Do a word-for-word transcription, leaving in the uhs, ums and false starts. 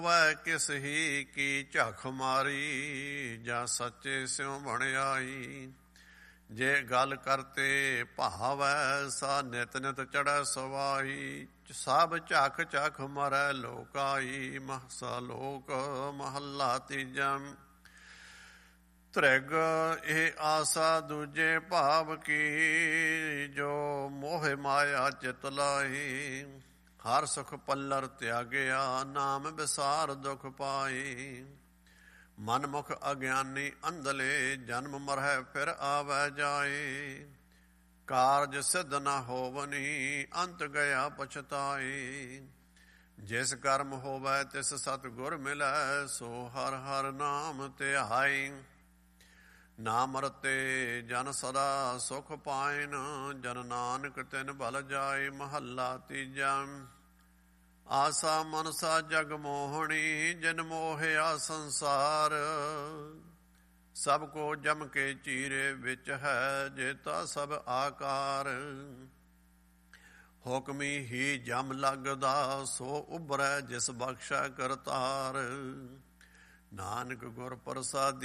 ਵੈ ਕਿਸ ਹੀ ਕੀ ਝਖ ਮਾਰੀ, ਜਾਂ ਸੱਚੇ ਸਿਉ ਬਣ ਆਈ। ਜੇ ਗੱਲ ਕਰਤੇ ਭਾਵੈ, ਸਾ ਨਿਤ ਨਿਤ ਚੜ੍ਹੈ ਸਵਾਈ। ਸਭ ਝਖ ਝਖ ਮਰੈ ਲੋਕਾਈ, ਮਹਸਾ ਲੋਕ ਮਹੱਲਾ ਤੀਜਾ। ਤ੍ਰਿਗ ਇਹ ਆਸਾ ਦੂਜੇ ਭਾਵ ਕੀ, ਜੋ ਮੋਹ ਮਾਇਆ ਚਿਤ ਲਾਈ। ਹਰ ਸੁਖ ਪੱਲਰ ਤਿਆਗਿਆ, ਨਾਮ ਵਿਸਾਰ ਦੁਖ ਪਾਈ। ਮਨਮੁਖ ਅਗਿਆਨੀ ਅੰਧਲੇ, ਜਨਮ ਮਰਹਿ ਫਿਰ ਆਵੈ ਜਾਏ। ਕਾਰਜ ਸਿੱਧ ਨ ਹੋਵਨੀ, ਅੰਤ ਗਿਆ ਪਛਤਾਈ। ਜਿਸ ਕਰਮ ਹੋਵੈ ਤਿਸ ਸਤਿਗੁਰ ਮਿਲੈ, ਸੋ ਹਰ ਹਰ ਨਾਮ ਧਿਆਈ। ਨਾਮ ਰਤੇ ਜਨ ਸਦਾ ਸੁਖ ਪਾਇਨ, ਜਨ ਨਾਨਕ ਤਿਨ ਬਲ ਜਾਏ। ਮਹੱਲਾ ਤੀਜਾ। ਆਸਾ ਮਨਸਾ ਜਗ ਮੋਹਣੀ, ਜਿਨ ਮੋਹਿਆ ਸੰਸਾਰ। ਸਭ ਕੋ ਜਮ ਕੇ ਚੀਰੇ ਵਿੱਚ ਹੈ, ਜੇਤਾ ਸਭ ਆਕਾਰ। ਹੁਕਮੀ ਹੀ ਜਮ ਲੱਗਦਾ, ਸੋ ਉਬਰੈ ਜਿਸ ਬਖਸ਼ੈ ਕਰਤਾਰ। ਨਾਨਕ ਗੁਰ ਪ੍ਰਸਾਦੀ